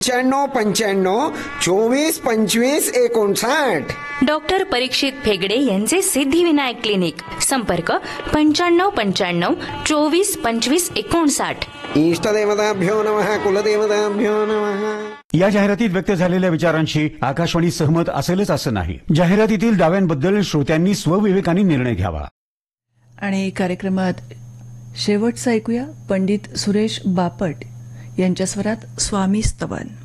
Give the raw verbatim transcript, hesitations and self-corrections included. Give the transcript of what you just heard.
पंच्याण्णव पंच्याण्णव चोवीस पंचवीस एकोणसाठ. डॉक्टर परीक्षित फेगडे यांचे सिद्धिविनायक क्लिनिक. संपर्क पंच्याण्णव पंच्याण्णव चोवीस पंचवीस एकोणसाठ. इष्टदेवताभ्यो नमः. कुलदेवताभ्यो नमः. या जाहिरातीत व्यक्त झालेल्या विचारांशी आकाशवाणी सहमत असेलच असं नाही. जाहिरातीतील दाव्यांबद्दल श्रोत्यांनी स्वविवेकाने निर्णय घ्यावा. आणि कार्यक्रमात शेवटचं ऐकूया पंडित सुरेश बापट यांच्या स्वरात स्वामी स्तवन.